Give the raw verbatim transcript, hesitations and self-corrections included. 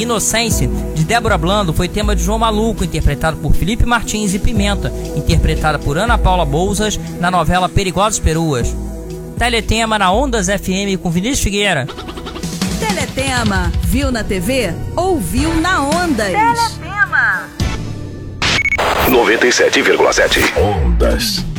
Inocência, de Débora Blando, foi tema de João Maluco, interpretado por Felipe Martins, e Pimenta, interpretada por Ana Paula Bouzas, na novela Perigosas Peruas. Teletema na Ondas F M com Vinícius Figueira. Teletema, viu na T V? Ouviu na Ondas. Teletema noventa e sete vírgula sete Ondas.